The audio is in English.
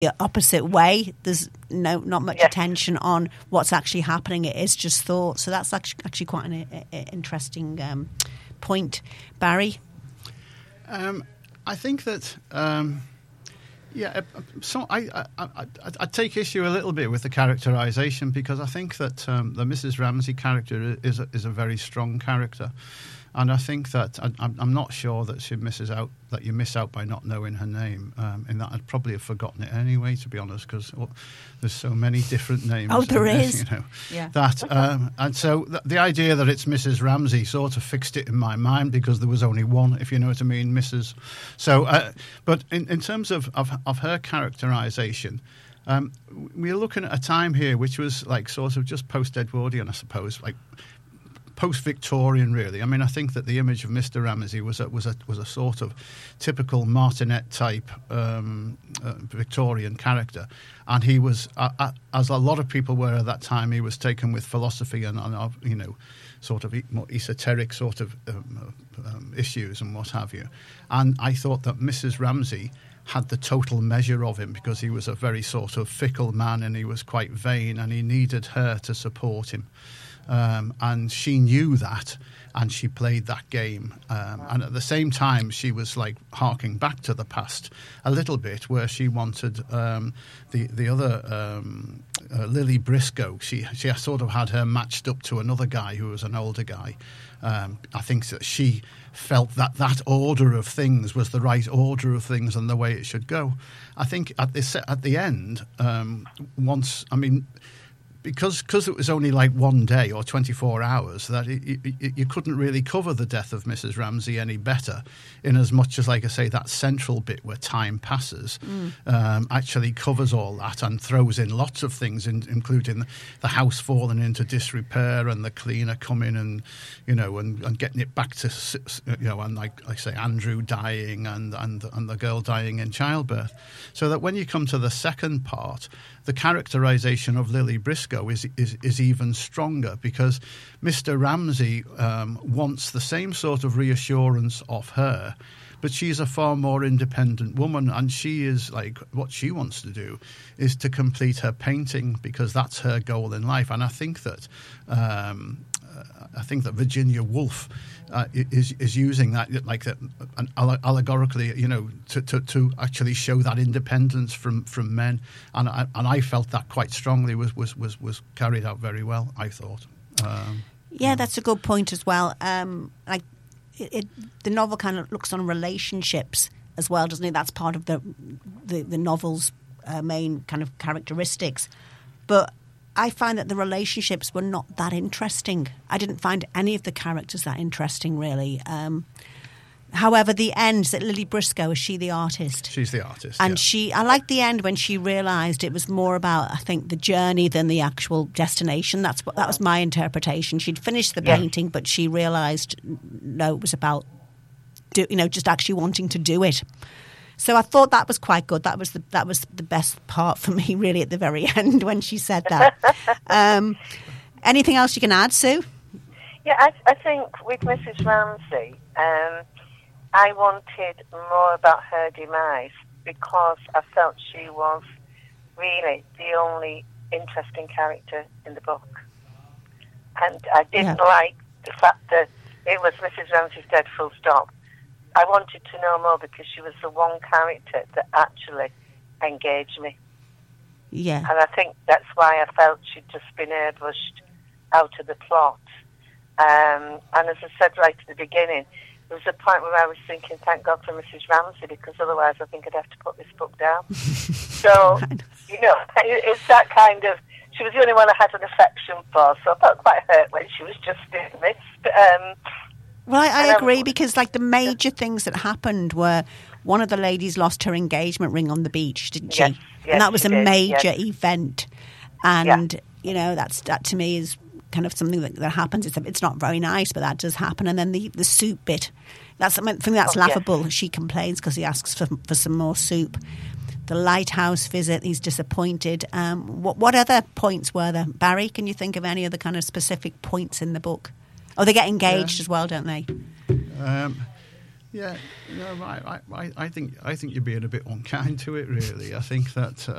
the opposite way. There's not much attention on what's actually happening. It is just thought. So that's actually quite an interesting point. Barry? I think that... so I take issue a little bit with the characterisation, because I think that the Mrs. Ramsey character is a very strong character, and I think that I'm not sure that she misses out, that you miss out by not knowing her name. In that I'd probably have forgotten it anyway, to be honest, because there's so many different names. Oh, there is. That and so the idea that it's Mrs. Ramsey sort of fixed it in my mind, because there was only one, if you know what I mean, Mrs. So, but in terms of her characterisation, we're looking at a time here which was like sort of just post-Edwardian, I suppose, like post-Victorian, really. I mean, I think that the image of Mr. Ramsey was a sort of typical martinet type Victorian character, and he was, as a lot of people were at that time, he was taken with philosophy and sort of more esoteric sort of issues and what have you. And I thought that Mrs. Ramsey had the total measure of him, because he was a very sort of fickle man, and he was quite vain, and he needed her to support him. And she knew that, and she played that game. And at the same time, she was like harking back to the past a little bit, where she wanted the other Lily Briscoe. She sort of had her matched up to another guy who was an older guy. I think that she felt that order of things was the right order of things and the way it should go. I think at the end, because it was only like one day or 24 hours, that you couldn't really cover the death of Mrs. Ramsey any better, in as much as, like I say, that central bit where time passes actually covers all that and throws in lots of things, including the house falling into disrepair and the cleaner coming and getting it back to, and like I say, Andrew dying and the girl dying in childbirth. So that when you come to the second part, the characterisation of Lily Briscoe is even stronger, because Mr. Ramsey wants the same sort of reassurance of her, but she's a far more independent woman, and she is like, what she wants to do is to complete her painting, because that's her goal in life. And I think that Virginia Woolf is using that like allegorically, to actually show that independence from men, and I felt that quite strongly was carried out very well, I thought. That's a good point as well. The novel kind of looks on relationships as well, doesn't it? That's part of the novel's main kind of characteristics, but I find that the relationships were not that interesting. I didn't find any of the characters that interesting, really. However, the end, that Lily Briscoe, is she the artist? She's the artist, and I liked the end when she realised it was more about, I think, the journey than the actual destination. That was my interpretation. She'd finished the painting, but she realised, no, it was about, just actually wanting to do it. So I thought that was quite good. That was the best part for me, really, at the very end when she said that. Anything else you can add, Sue? Yeah, I think with Mrs. Ramsey, I wanted more about her demise, because I felt she was really the only interesting character in the book. And I didn't like the fact that it was Mrs. Ramsey's dead, full stop. I wanted to know more, because she was the one character that actually engaged me. Yeah. And I think that's why I felt she'd just been airbrushed out of the plot. And as I said right at the beginning, there was a point where I was thinking, thank God for Mrs. Ramsey, because otherwise I think I'd have to put this book down. So, it's that kind of... She was the only one I had an affection for, so I felt quite hurt when she was just dismissed. Well, I agree, because like the major things that happened were, one of the ladies lost her engagement ring on the beach, didn't she? Yes, and that was a major event. And, that to me is kind of something that happens. It's not very nice, but that does happen. And then the soup bit, that's something that's laughable. Yes. She complains because he asks for some more soup. The lighthouse visit, he's disappointed. What other points were there? Barry, can you think of any other kind of specific points in the book? Oh, they get engaged as well, don't they? Yeah, no, I think you're being a bit unkind to it. Really, I think that